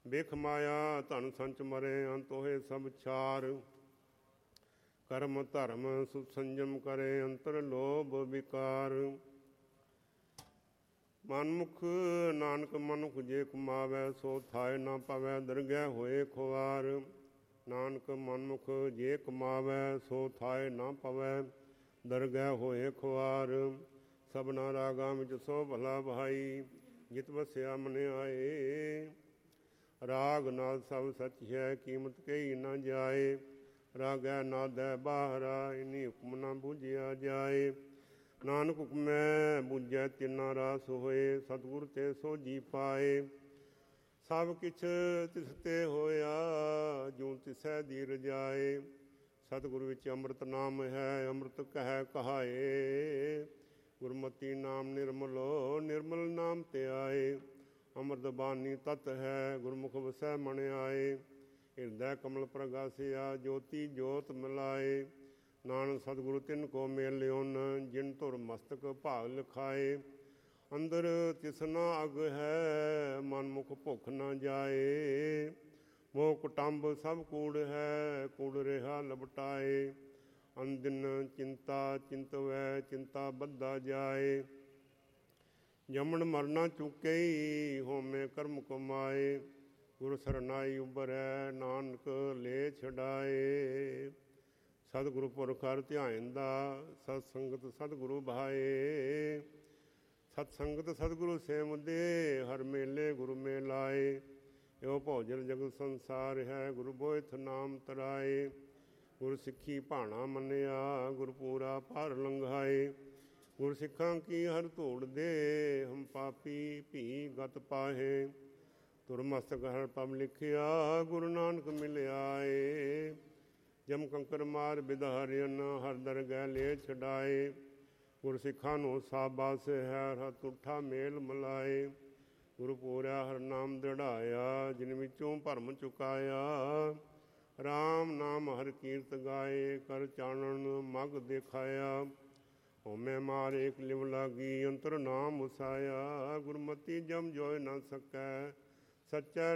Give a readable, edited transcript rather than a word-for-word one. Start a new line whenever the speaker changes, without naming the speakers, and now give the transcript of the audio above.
ਵੇਖ ਮਾਇਆ ਧਨ ਸੰਚ ਮਰੇ ਅੰਤ ਹੋਏ ਸਭ ਛਾਰ। ਕਰਮ ਧਰਮ ਸੁਖ ਸੰਜਮ ਕਰੇ ਅੰਤਰ ਲੋਭ ਵਿਕਾਰ। ਮਨਮੁਖ ਨਾਨਕ ਮਨੁਖ ਜੇ ਕਮਾਵੈ ਸੋ ਥਾਇ ਨਾ ਪਵੈ ਦਰਗਹਿ ਹੋਏ ਖੁਆਰ। ਨਾਨਕ ਮਨਮੁਖ ਜੇ ਕਮਾਵੈ ਸੋ ਥਾਇ ਨਾ ਪਵੈ ਦਰਗਹਿ ਹੋਏ ਖੁਆਰ। ਸਭਨਾ ਰਾਗਾਂ ਵਿੱਚ ਸੋ ਭਲਾ ਭਾਈ ਜਿਤ ਵਸਿਆ ਮਨ ਆਏ। ਰਾਗ ਨਾਲ ਸਭ ਸੱਚ ਹੈ ਕੀਮਤ ਕਹੀ ਨਾ ਜਾਏ। ਰਾਗੈ ਨਾਦੈ ਬਾਹਰਾ ਇਨੀ ਹੁਕਮ ਨਾ ਬੁਝਿਆ ਜਾਏ। ਨਾਨਕ ਹੁਕਮੈ ਬੁਝੈ ਤਿਨਾ ਰਾਸ ਹੋਏ ਸਤਿਗੁਰ ਤੇ ਸੋਝੀ ਪਾਏ। ਸਭ ਕਿਛ ਤਿਸ ਤੇ ਹੋਇਆ ਜੂੰ ਤਿਸੈ ਦੀ ਰਜਾਏ। ਸਤਿਗੁਰ ਵਿੱਚ ਅੰਮ੍ਰਿਤ ਨਾਮ ਹੈ ਅੰਮ੍ਰਿਤ ਕਹਿ ਕਹਾਏ। ਗੁਰਮਤਿ ਨਾਮ ਨਿਰਮਲੋ ਨਿਰਮਲ ਨਾਮ ਤੇ ਆਏ। ਅੰਮ੍ਰਿਤ ਬਾਣੀ ਤਤ ਹੈ ਗੁਰਮੁਖ ਵਸੈ ਮਨ ਆਏ। ਹਿਰਦੈ ਕਮਲ ਪ੍ਰਗਾਸਿਆ ਜੋਤੀ ਜੋਤ ਮਿਲਾਏ। ਨਾਨਕ ਸਤਿਗੁਰੂ ਤਿਨ ਕੋ ਮੇਲਿਓਨ ਜਿਨ ਧੁਰ ਮਸਤਕ ਭਾਗ ਲਿਖਾਏ। ਅੰਦਰ ਤਿਸ ਨਾ ਅਗ ਹੈ ਮਨ ਮੁਖ ਭੁੱਖ ਨਾ ਜਾਏ। ਮੋਹ ਕੁਟੰਬ ਸਭ ਕੂੜ ਹੈ ਕੂੜ ਰਿਹਾ ਲਪਟਾਏ। ਅਨਦਿਨ ਚਿੰਤਾ ਚਿੰਤਵੈ ਚਿੰਤਾ ਬੱਧਾ ਜਾਏ। ਜੰਮਣ ਮਰਨਾ ਚੁੱਕਈ ਹੋਮੇ ਕਰਮ ਕਮਾਏ। ਗੁਰ ਸਰਨਾਈ ਉਬਰੈ ਨਾਨਕ ਲੈ ਛਡਾਏ। ਸਤਿਗੁਰੂ ਪੁਰਖ ਹਰਿ ਧਿਆਇਂਦਾ ਸਤ ਸੰਗਤ ਸਤਿਗੁਰੂ ਭਾਏ। ਸਤ ਸੰਗਤ ਸਤਿਗੁਰੂ ਸੇਵਦੇ ਹਰ ਮੇਲੇ ਗੁਰੂ ਮੇਲਾਏ। ਇਹੋ ਭੋਜਨ ਜਗਤ ਸੰਸਾਰ ਹੈ ਗੁਰੂ ਬੋਇਥ ਨਾਮ ਤਰਾਏ। ਗੁਰ ਸਿੱਖੀ ਭਾਣਾ ਮੰਨਿਆ ਗੁਰ ਪੂਰਾ ਪਾਰ ਲੰਘਾਏ। ਗੁਰ ਸਿੱਖਾਂ ਕੀ ਹਰ ਧੂੜ ਦੇ ਹਮ ਪਾਪੀ ਭੀ ਗਤ ਪਾਹੇ। ਤੁਰ ਮਸਤਕ ਹਰ ਪਵ ਲਿਖਿਆ ਗੁਰੂ ਨਾਨਕ ਮਿਲਿਆਏ। ਜਮ ਕੰਕਰ ਮਾਰ ਬਿਧਾਰਿਅਨ ਹਰ ਦਰਗਹਿ ਲੈ ਛਡਾਏ। ਗੁਰ ਸਿੱਖਾਂ ਨੂੰ ਸਾਬਾਸ ਹੈ ਹਰ ਤੁਠਾ ਮੇਲ ਮਲਾਏ। ਗੁਰੂ ਪੂਰਿਆ ਹਰ ਨਾਮ ਦ੍ਰਿੜਾਇਆ ਜਿਨ ਵਿੱਚੋਂ ਭਰਮ ਚੁਕਾਇਆ। ਰਾਮ ਨਾਮ ਹਰ ਕੀਰਤ ਗਾਏ ਕਰ ਚਾਨਣ ਮਗ ਦੇਖਾਇਆ। ਹੋਮੈ ਮਾਰ ਏਕ ਲਿਵ ਲਾਗੀ ਅੰਤਰ ਨਾਮ ਵਸਾਇਆ। ਗੁਰਮਤਿ ਜਮ ਜੋਇ ਨਾ ਸਕੈ ਸੱਚੈ